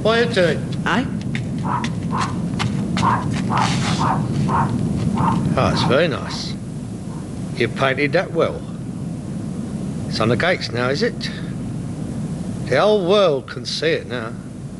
What are you doing? Eh? Oh, it's very nice. You painted that well. It's on the gates now, is it? The whole world can see it now.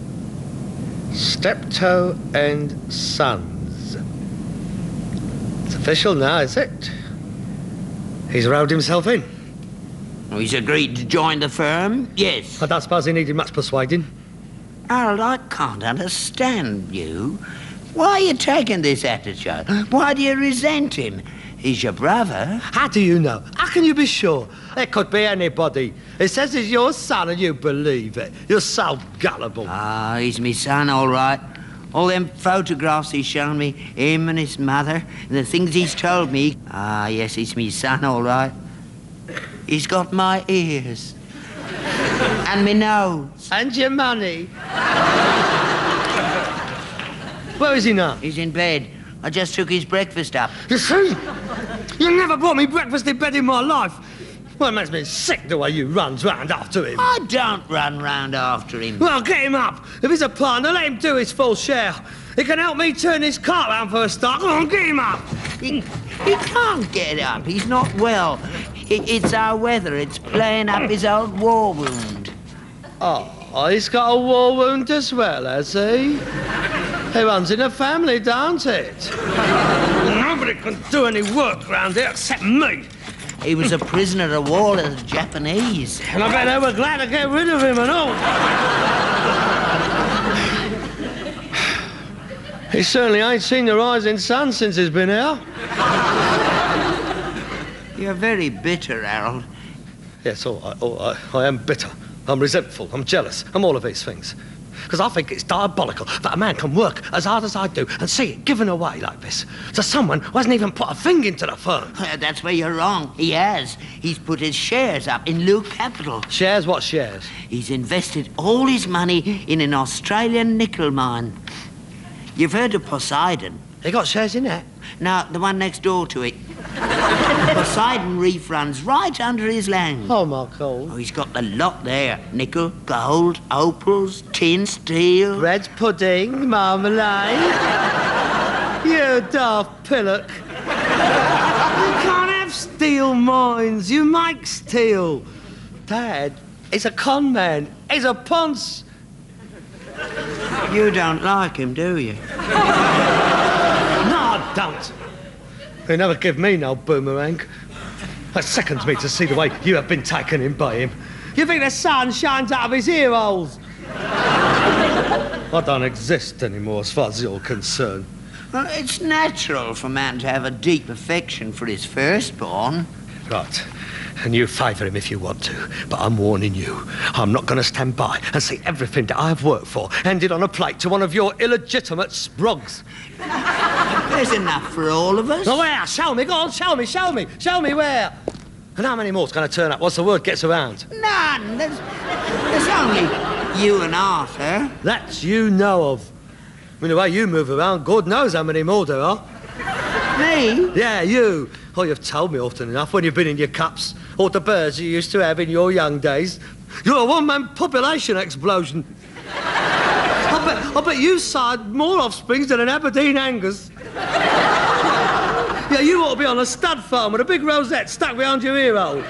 Steptoe and Sons. It's official now, is it? He's rowed himself in. Oh, he's agreed to join the firm? Yes. I don't suppose he needed much persuading. Harold, I can't understand you. Why are you taking this attitude? Why do you resent him? He's your brother. How do you know? How can you be sure? It could be anybody. It says he's your son and you believe it. You're so gullible. Ah, he's me son, all right. All them photographs he's shown me, him and his mother, and the things he's told me. Ah, yes, he's me son, all right. He's got my ears. And me nose. And your money. Where is he now? He's in bed. I just took his breakfast up. You see? You never brought me breakfast in bed in my life. Well, it makes me sick the way you runs round after him. I don't run round after him. Well, get him up. If he's a partner, let him do his full share. He can help me turn his cart round for a start. Come on, get him up. He can't get up. He's not well. It's our weather. It's playing up his old war wound. Oh, he's got a war wound as well, has he? He runs in a family, don't it? Nobody can do any work round here except me. He was a prisoner of war to the Japanese. And I bet they were glad to get rid of him and all. He certainly ain't seen the rising sun since he's been here. You're very bitter, Harold. Yes, all right. I am bitter. I'm resentful. I'm jealous. I'm all of these things. Because I think it's diabolical that a man can work as hard as I do and see it given away like this to someone who hasn't even put a thing into the firm. That's where you're wrong. He has. He's put his shares up in Luke Capital. Shares? What shares? He's invested all his money in an Australian nickel mine. You've heard of Poseidon? He got shares in that? No, the one next door to it. Poseidon Reef runs right under his land. Oh, my God. Oh, he's got the lot there. Nickel, gold, opals, tin, steel. Bread pudding, marmalade. You daft pillock. You can't have steel mines. You make steel. Dad, he's a con man. He's a ponce. You don't like him, do you? No, I don't. He never give me no boomerang. That sickens me to see the way you have been taken in by him. You think the sun shines out of his ear holes? I don't exist anymore as far as you're concerned. Well, it's natural for a man to have a deep affection for his firstborn. Right. And you favour him if you want to. But I'm warning you, I'm not going to stand by and see everything that I have worked for handed on a plate to one of your illegitimate sprogs. There's enough for all of us. Well, where? Show me. Go on, show me. Show me where. And how many more's going to turn up once the word gets around? None. There's only you and Arthur. That's you know of. I mean, the way you move around, God knows how many more there are. Me? Yeah, you. Oh, you've told me often enough when you've been in your cups, or the birds you used to have in your young days. You're a one-man population explosion. I bet you sired more offsprings than an Aberdeen Angus. Yeah, you ought to be on a stud farm with a big rosette stuck behind your ear hole.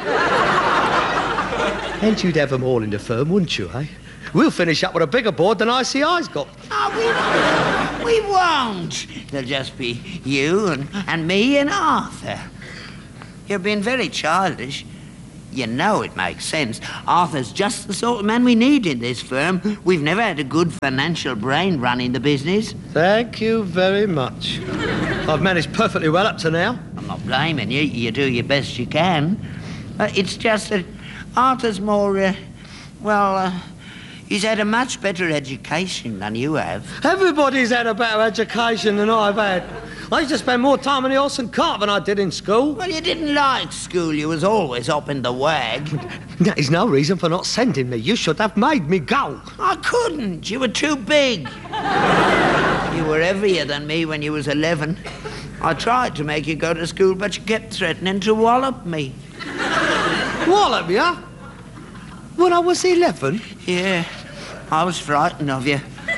And you'd have them all in the firm, wouldn't you, eh? We'll finish up with a bigger board than ICI's got. Oh, we won't. There'll just be you and me and Arthur. You're being very childish. You know it makes sense. Arthur's just the sort of man we need in this firm. We've never had a good financial brain running the business. Thank you very much. I've managed perfectly well up to now. I'm not blaming you. You do your best you can. It's just that Arthur's more, he's had a much better education than you have. Everybody's had a better education than I've had. I used to spend more time in the horse and cart than I did in school. Well, you didn't like school. You was always up in the wag. That is no reason for not sending me. You should have made me go. I couldn't. You were too big. You were heavier than me when you was 11. I tried to make you go to school, but you kept threatening to wallop me. Wallop you? When I was 11? Yeah, I was frightened of you.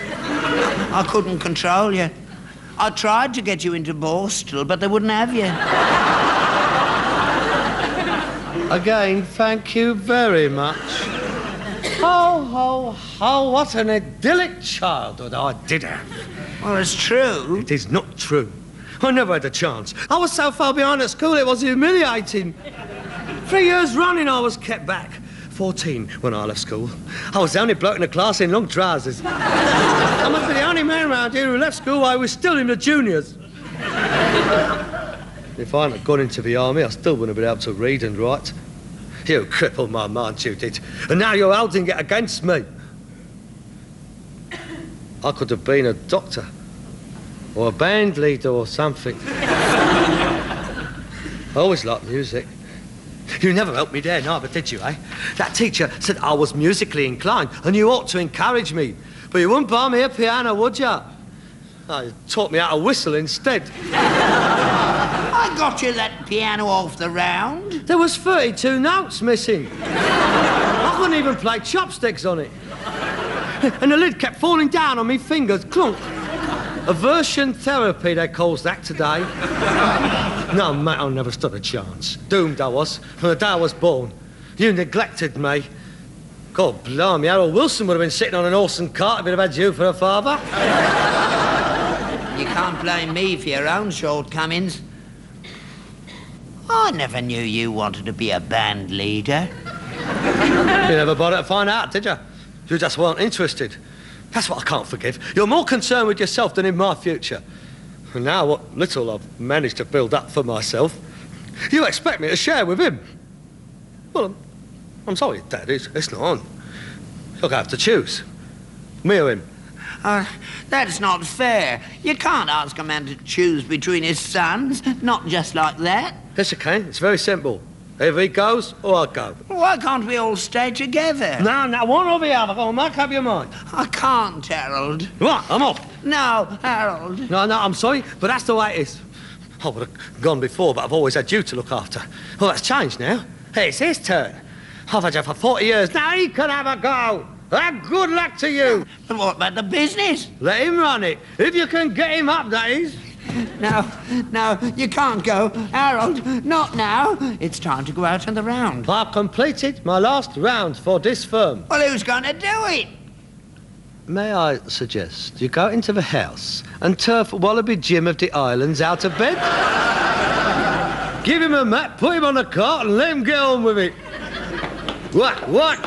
I couldn't control you. I tried to get you into Borstal, but they wouldn't have you. Again, thank you very much. Oh, what an idyllic childhood I did have. Well, it's true. It is not true. I never had a chance. I was so far behind at school, it was humiliating. 3 years running, I was kept back. 14 when I left school. I was the only bloke in the class in long trousers. I must be the only man around here who left school while I was still in the juniors. If I hadn't gone into the army, I still wouldn't have been able to read and write. You crippled my mind, you did. And now you're holding it against me. I could have been a doctor or a band leader or something. I always liked music. You never helped me there, neither, did you, eh? That teacher said I was musically inclined and you ought to encourage me. But you wouldn't buy me a piano, would you? Oh, you taught me how to whistle instead. I got you that piano off the round. There was 32 notes missing. I couldn't even play chopsticks on it. And the lid kept falling down on me fingers, clunk. Aversion therapy, they calls that today. No, mate, I never stood a chance. Doomed I was, from the day I was born. You neglected me. God blimey, Harold Wilson would have been sitting on an horse and cart if he'd have had you for a father. You can't blame me for your own shortcomings. I never knew you wanted to be a band leader. You never bothered to find out, did you? You just weren't interested. That's what I can't forgive. You're more concerned with yourself than in my future. And now what little I've managed to build up for myself, you expect me to share with him. Well, I'm sorry, Dad, it's not on. You're going to have to choose. Me or him. That's not fair. You can't ask a man to choose between his sons, not just like that. Yes, you can. It's very simple. Either he goes or I go. Why can't we all stay together? No, one or the other. Go on, make up your mind. I can't, Harold. What? I'm off. No, Harold. No, I'm sorry, but that's the way it is. I would have gone before, but I've always had you to look after. Well, that's changed now. Hey, it's his turn. I've had you for 40 years. Now he can have a go. Good luck to you. But what about the business? Let him run it. If you can get him up, that is. No, you can't go. Harold, not now. It's time to go out on the round. I've completed my last round for this firm. Well, who's going to do it? May I suggest you go into the house and turf Wallaby Jim of the Islands out of bed? Give him a map, put him on a cart and let him get on with it. What?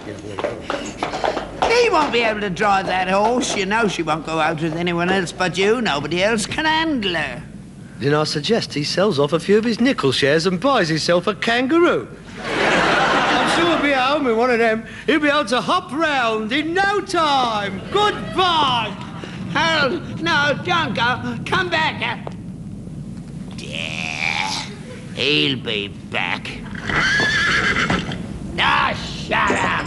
He won't be able to drive that horse. You know she won't go out with anyone else but you. Nobody else can handle her. Then I suggest he sells off a few of his nickel shares and buys himself a kangaroo. I'm sure he'll be at home in one of them. He'll be able to hop round in no time. Goodbye. Harold, no, don't go. Come back. Yeah, he'll be back. Shut up.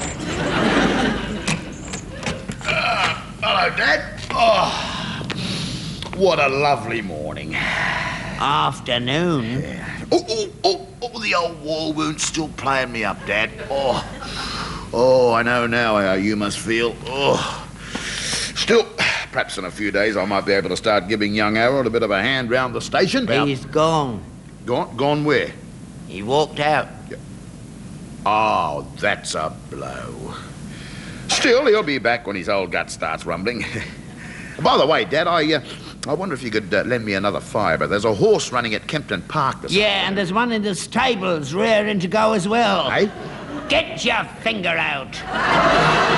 Hello, Dad. Oh, what a lovely morning. Afternoon. Yeah. Oh, the old war wound's still playing me up, Dad. Oh, I know now how you must feel. Still, perhaps in a few days I might be able to start giving young Harold a bit of a hand round the station. He's gone. Gone where? He walked out. Oh, that's a blow. Still, he'll be back when his old gut starts rumbling. By the way, Dad, I wonder if you could lend me another fiver. There's a horse running at Kempton Park this afternoon. And there's one in the stables rearing to go as well. Eh? Get your finger out.